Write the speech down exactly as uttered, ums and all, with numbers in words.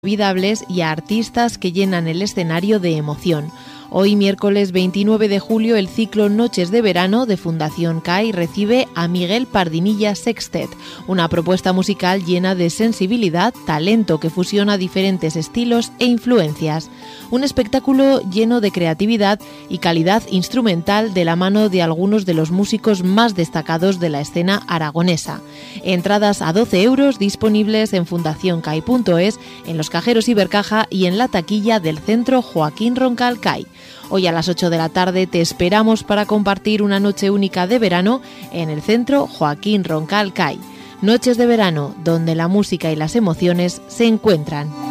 inolvidables y a artistas que llenan el escenario de emoción. Hoy, miércoles veintinueve de julio, el ciclo Noches de Verano de Fundación C A I recibe a Miguel Pardinilla Sextet, una propuesta musical llena de sensibilidad, talento que fusiona diferentes estilos e influencias. Un espectáculo lleno de creatividad y calidad instrumental de la mano de algunos de los músicos más destacados de la escena aragonesa. Entradas a doce euros disponibles en fundación cai punto es, en los cajeros Ibercaja y en la taquilla del Centro Joaquín Roncal C A I. Hoy a las ocho de la tarde te esperamos para compartir una noche única de verano en el Centro Joaquín Roncal C A I. Noches de verano, donde la música y las emociones se encuentran.